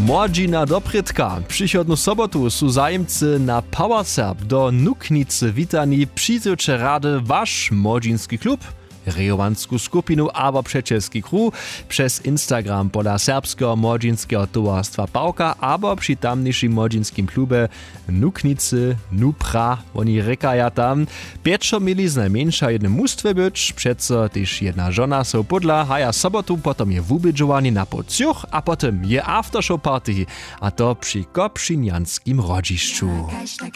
Młodzina do Prytka. Przychodnu sobotu su zajemcy na Power Serb do Nuknicy witani. Przyjdziecie rady wasz młodzinski klub, rejowansku skupinu, aber przeczeski kru przez Instagram pola serbskiego młodzinskiego towarstwa Pałka, aber przy tamniejszym młodzinskim klubie Nuknicy, Nupra, oni rekaja tam. Pieczo mieli znajmniejsza jednym mustwie być, przeco też jedna żona so podla, haja sobotu, potem je wubidżowani na pociuch, a potem je aftershow party, a to przy Kopszynianskim rodziszczu.